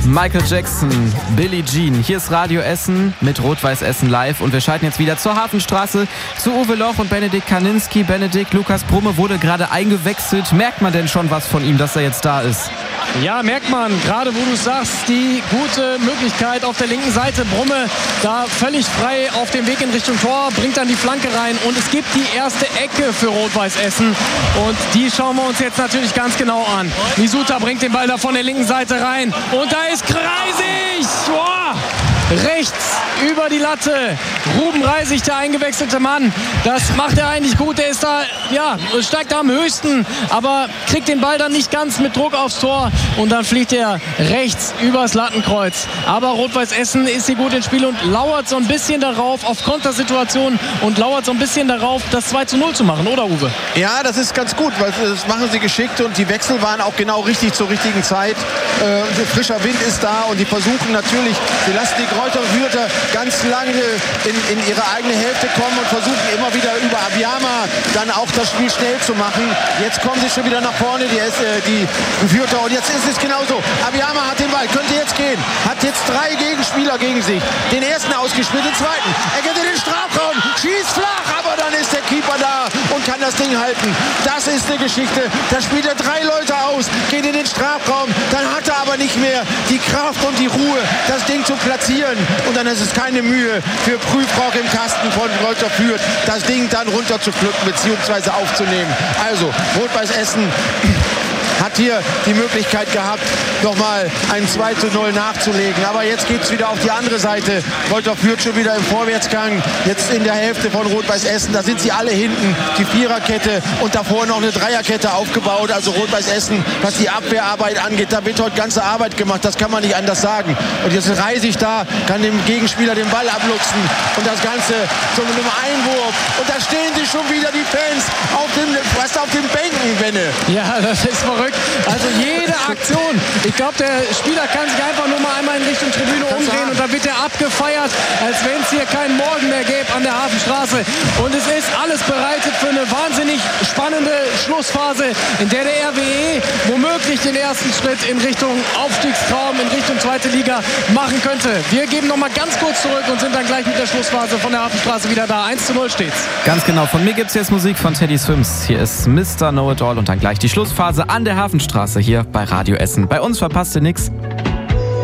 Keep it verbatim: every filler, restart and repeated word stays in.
Michael Jackson, Billie Jean. Hier ist Radio Essen mit Rot-Weiß Essen live und wir schalten jetzt wieder zur Hafenstraße zu Uwe Loch und Benedikt Kaninski. Benedikt, Lukas Brumme wurde gerade eingewechselt. Merkt man denn schon was von ihm, dass er jetzt da ist? Ja, merkt man, gerade wo du sagst, die gute Möglichkeit auf der linken Seite. Brumme da völlig frei auf dem Weg in Richtung Tor, bringt dann die Flanke rein und es gibt die erste Ecke für Rot-Weiß Essen und die schauen wir uns jetzt natürlich ganz genau an. Misuta bringt den Ball da von der linken Seite rein und da ist Reisig! Boah! Rechts über die Latte. Ruben Reisig, der eingewechselte Mann. Das macht er eigentlich gut. Der ist da, ja, steigt da am höchsten, aber kriegt den Ball dann nicht ganz mit Druck aufs Tor. Und dann fliegt er rechts übers Lattenkreuz. Aber Rot-Weiß Essen ist hier gut ins Spiel und lauert so ein bisschen darauf, auf Kontersituationen und lauert so ein bisschen darauf, das zwei zu null zu machen, oder Uwe? Ja, das ist ganz gut, weil das machen sie geschickt und die Wechsel waren auch genau richtig zur richtigen Zeit. Äh, frischer Wind ist da und die versuchen natürlich, sie lassen die Kräuter Fürther ganz lange in, in ihre eigene Hälfte kommen und versuchen immer wieder über Abiyama dann auch das Spiel schnell zu machen. Jetzt kommen sie schon wieder nach vorne, die, äh, die Fürther. Und jetzt ist es genauso. Abiyama hat den Ball, könnte jetzt gehen. Hat jetzt drei Gegenspieler gegen sich. Den ersten ausgespielt, den zweiten. Er geht in den Strafraum, schießt flach, aber dann ist der Keeper da und kann das Ding halten. Das ist eine Geschichte. Da spielt er drei Leute aus, geht in den Strafraum. Dann hat er aber nicht mehr die Kraft und die Ruhe, das Ding zu platzieren. Und dann ist es keine Mühe für Prüfrock im Kasten von Reuter Fürth, das Ding dann runter zu pflücken bzw. aufzunehmen. Also Rot-Weiß Essen hat hier die Möglichkeit gehabt, nochmal ein zwei zu null nachzulegen. Aber jetzt geht es wieder auf die andere Seite. Reuter Fürth schon wieder im Vorwärtsgang. Jetzt in der Hälfte von Rot-Weiß Essen. Da sind sie alle hinten. Die Viererkette und davor noch eine Dreierkette aufgebaut. Also Rot-Weiß Essen, was die Abwehrarbeit angeht, da wird heute ganze Arbeit gemacht. Das kann man nicht anders sagen. Und jetzt Reisig da, kann dem Gegenspieler den Ball abluchsen. Und das Ganze zu einem Einwurf. Und da stehen sie schon wieder, die Fans, auf dem, fast auf den Bänken, Benne. Ja, das ist verrückt. Also jede Aktion. Ich glaube, der Spieler kann sich einfach nur mal einmal in Richtung Tribüne umdrehen und dann wird er abgefeiert, als wenn es hier keinen Morgen mehr gäbe an der Hafenstraße. Und es ist alles bereitet für eine wahnsinnig spannende Schlussphase, in der der R W E womöglich den ersten Schritt in Richtung Aufstiegstraum, in Richtung zweite Liga machen könnte. Wir geben noch mal ganz kurz zurück und sind dann gleich mit der Schlussphase von der Hafenstraße wieder da. eins zu null steht's. Ganz genau. Von mir gibt es jetzt Musik von Teddy Swims. Hier ist Mister Know It All und dann gleich die Schlussphase an der Hafenstraße hier bei Radio Essen. Bei uns verpasst ihr nichts.